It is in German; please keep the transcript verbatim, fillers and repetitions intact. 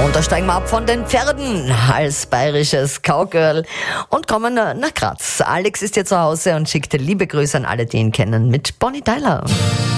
Und da steigen wir ab von den Pferden als bayerisches Cowgirl und kommen nach Graz. Alex ist hier zu Hause und schickt liebe Grüße an alle, die ihn kennen, mit Bonnie Tyler.